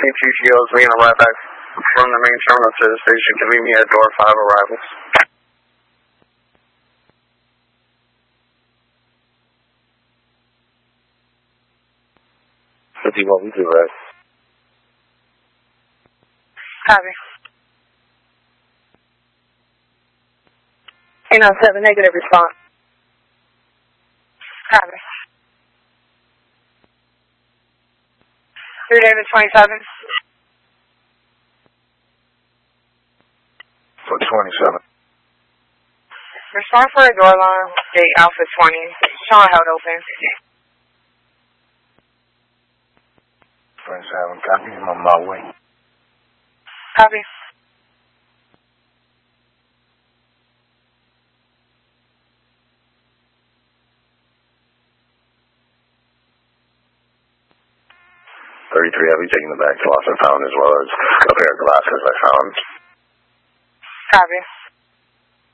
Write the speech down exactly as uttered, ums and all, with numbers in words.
two G Os being a right back from the main terminal to the station to meet me at door five arrivals. fifty-one, we do right. Copy. eight nine seven, negative response. Copy. three David twenty-seven. For twenty-seven. Respond for a door alarm, gate Alpha twenty. Sean held open. twenty-seven, copy. I'm on my way. Copy. thirty-three, I'll be taking the back to Lost and Found as well as a pair of glasses I found. Copy.